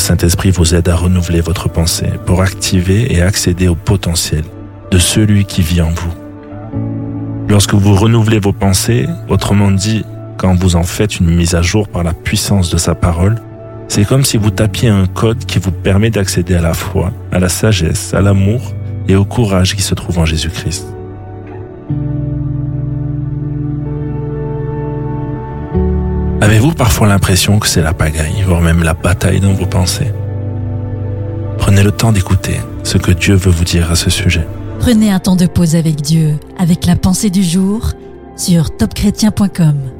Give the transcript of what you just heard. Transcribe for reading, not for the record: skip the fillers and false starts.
Saint-Esprit vous aide à renouveler votre pensée pour activer et accéder au potentiel de celui qui vit en vous. Lorsque vous renouvelez vos pensées, autrement dit, quand vous en faites une mise à jour par la puissance de sa parole, c'est comme si vous tapiez un code qui vous permet d'accéder à la foi, à la sagesse, à l'amour et au courage qui se trouve en Jésus-Christ. Avez-vous parfois l'impression que c'est la pagaille, voire même la bataille dans vos pensées? Prenez le temps d'écouter ce que Dieu veut vous dire à ce sujet. Prenez un temps de pause avec Dieu, avec la pensée du jour, sur topchrétien.com.